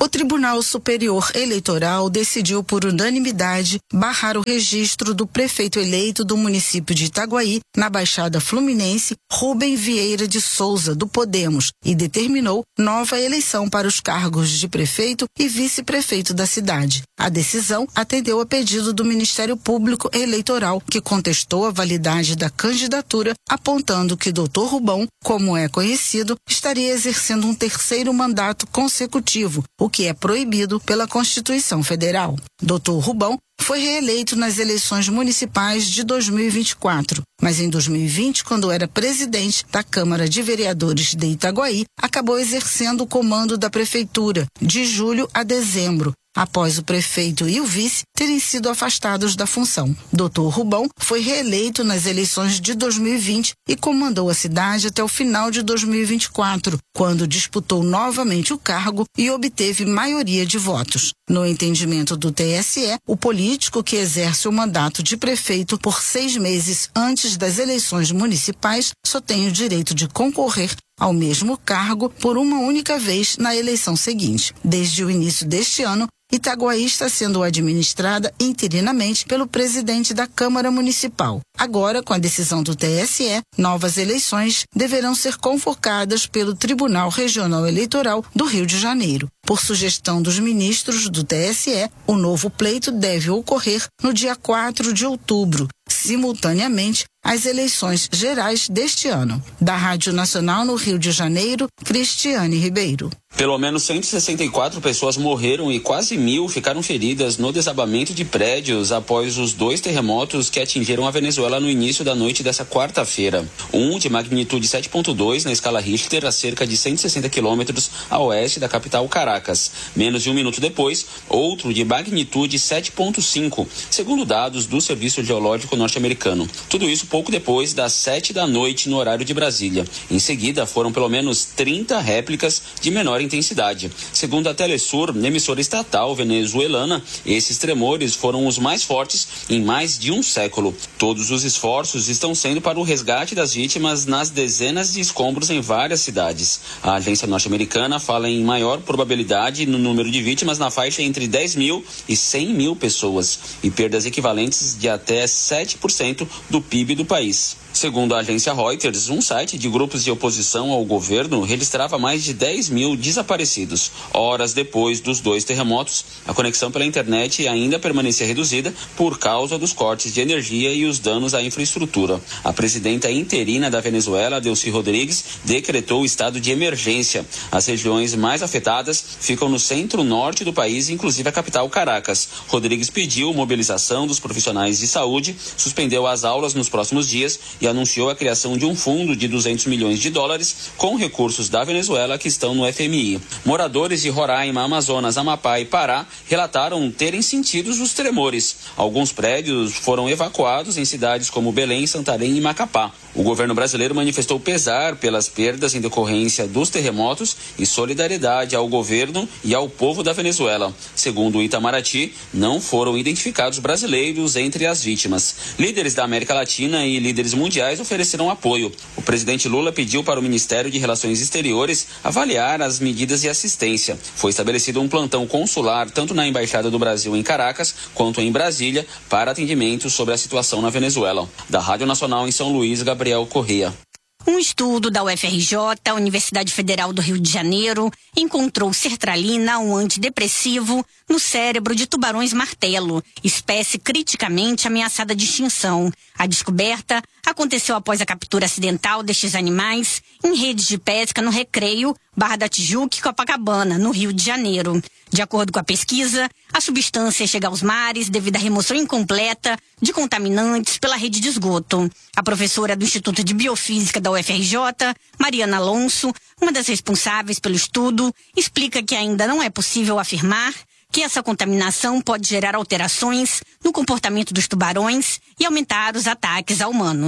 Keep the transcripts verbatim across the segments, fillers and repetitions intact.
Tribunal Superior Eleitoral decidiu por unanimidade barrar o registro do prefeito eleito do município de Itaguaí, na Baixada Fluminense, Rubem Vieira de Souza, do Podemos, e determinou nova eleição para os cargos de prefeito e vice-prefeito da cidade. A decisão atendeu a pedido do Ministério Público Eleitoral, que contestou a validade da candidatura, apontando que doutor Rubão, como é conhecido, estaria exercendo um terceiro mandato consecutivo, o que é proibido pela Constituição Federal. doutor Rubão foi reeleito nas eleições municipais de dois mil e vinte e quatro, mas em dois mil e vinte, quando era presidente da Câmara de Vereadores de Itaguaí, acabou exercendo o comando da prefeitura de julho a dezembro, após o prefeito e o vice terem sido afastados da função. doutor Rubão foi reeleito nas eleições de dois mil e vinte e comandou a cidade até o final de dois mil e vinte e quatro, quando disputou novamente o cargo e obteve maioria de votos. No entendimento do T S E, o político que exerce o mandato de prefeito por seis meses antes das eleições municipais só tem o direito de concorrer ao mesmo cargo por uma única vez na eleição seguinte. Desde o início deste ano, Itaguaí está sendo administrada interinamente pelo presidente da Câmara Municipal. Agora, com a decisão do T S E, novas eleições deverão ser convocadas pelo Tribunal Regional Eleitoral do Rio de Janeiro. Por sugestão dos ministros do T S E, o novo pleito deve ocorrer no dia quatro de outubro, simultaneamente às eleições gerais deste ano. Da Rádio Nacional no Rio de Janeiro, Cristiane Ribeiro. Pelo menos cento e sessenta e quatro pessoas morreram e quase mil ficaram feridas no desabamento de prédios após os dois terremotos que atingiram a Venezuela no início da noite dessa quarta-feira. Um de magnitude sete ponto dois na escala Richter, a cerca de cento e sessenta quilômetros a oeste da capital Caracas. Menos de um minuto depois, outro de magnitude sete ponto cinco, segundo dados do Serviço Geológico norte-americano. Tudo isso pouco depois das sete da noite no horário de Brasília. Em seguida, foram pelo menos trinta réplicas de menor intensidade. Segundo a Telesur, emissora estatal venezuelana, esses tremores foram os mais fortes em mais de um século. Todos os esforços estão sendo para o resgate das vítimas nas dezenas de escombros em várias cidades. A agência norte-americana fala em maior probabilidade no número de vítimas na faixa entre dez mil e cem mil pessoas e perdas equivalentes de até sete por cento do P I B do país. Segundo a agência Reuters, um site de grupos de oposição ao governo registrava mais de dez mil desaparecidos. Horas depois dos dois terremotos, a conexão pela internet ainda permanecia reduzida por causa dos cortes de energia e os danos à infraestrutura. A presidenta interina da Venezuela, Delcy Rodrigues, decretou o estado de emergência. As regiões mais afetadas ficam no centro-norte do país, inclusive a capital Caracas. Rodrigues pediu mobilização dos profissionais de saúde, suspendeu as aulas nos próximos dias e anunciou a criação de um fundo de duzentos milhões de dólares com recursos da Venezuela que estão no F M I. Moradores de Roraima, Amazonas, Amapá e Pará relataram terem sentido os tremores. Alguns prédios foram evacuados em cidades como Belém, Santarém e Macapá. O governo brasileiro manifestou pesar pelas perdas em decorrência dos terremotos e solidariedade ao governo e ao povo da Venezuela. Segundo o Itamaraty, não foram identificados brasileiros entre as vítimas. Líderes da América Latina e líderes mundiais ofereceram apoio. O presidente Lula pediu para o Ministério de Relações Exteriores avaliar as medidas de assistência. Foi estabelecido um plantão consular tanto na Embaixada do Brasil em Caracas quanto em Brasília para atendimento sobre a situação na Venezuela. Da Rádio Nacional em São Luís, Gabriel Corrêa. Um estudo da U F R J, Universidade Federal do Rio de Janeiro, encontrou sertralina, um antidepressivo, no cérebro de tubarões martelo, espécie criticamente ameaçada de extinção. A descoberta aconteceu após a captura acidental destes animais em redes de pesca no Recreio, Barra da Tijuca e Copacabana, no Rio de Janeiro. De acordo com a pesquisa, a substância chega aos mares devido à remoção incompleta de contaminantes pela rede de esgoto. A professora do Instituto de Biofísica da U F R J, Mariana Alonso, uma das responsáveis pelo estudo, explica que ainda não é possível afirmar que essa contaminação pode gerar alterações no comportamento dos tubarões e aumentar os ataques a humanos.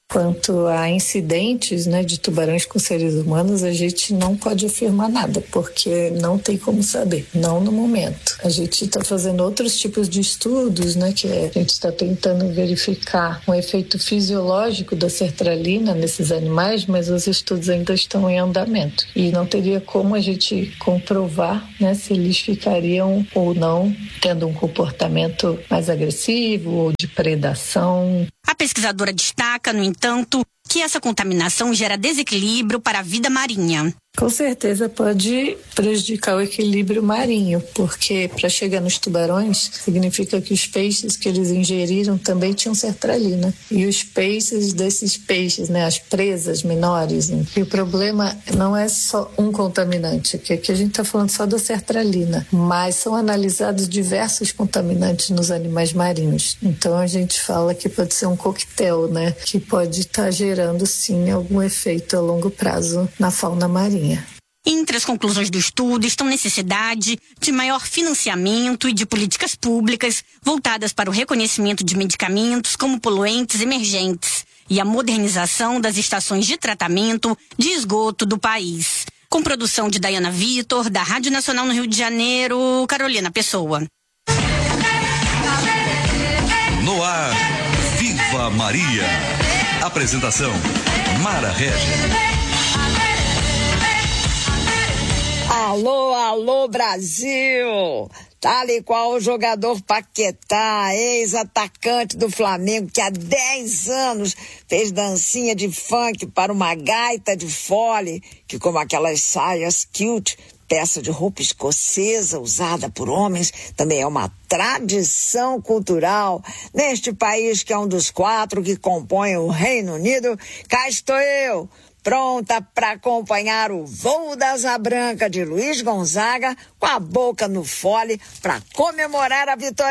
Quanto a incidentes, né, de tubarões com seres humanos, a gente não pode afirmar nada, porque não tem como saber, não no momento. A gente está fazendo outros tipos de estudos, né, que é, a gente está tentando verificar um efeito fisiológico da sertralina nesses animais, mas os estudos ainda estão em andamento. E não teria como a gente comprovar, né, se eles ficariam ou não tendo um comportamento mais agressivo ou de predação. A pesquisadora destaca, no entanto, que essa contaminação gera desequilíbrio para a vida marinha. Com certeza pode prejudicar o equilíbrio marinho, porque para chegar nos tubarões significa que os peixes que eles ingeriram também tinham sertralina. E os peixes desses peixes, né, as presas menores, né? E o problema não é só um contaminante, que aqui a gente está falando só da sertralina, mas são analisados diversos contaminantes nos animais marinhos. Então a gente fala que pode ser um coquetel, né, que pode estar tá gerando sim algum efeito a longo prazo na fauna marinha. Entre as conclusões do estudo estão necessidade de maior financiamento e de políticas públicas voltadas para o reconhecimento de medicamentos como poluentes emergentes e a modernização das estações de tratamento de esgoto do país. Com produção de Dayana Vitor, da Rádio Nacional no Rio de Janeiro, Carolina Pessoa. No ar, Viva Maria. Apresentação, Mara Regis. Alô, alô, Brasil! Tal e qual o jogador Paquetá, ex-atacante do Flamengo, que há dez anos fez dancinha de funk para uma gaita de fole, que como aquelas saias cute, peça de roupa escocesa usada por homens, também é uma tradição cultural. Neste país que é um dos quatro que compõem o Reino Unido, cá estou eu, pronta para acompanhar o voo da Asa Branca de Luiz Gonzaga com a boca no fole para comemorar a vitória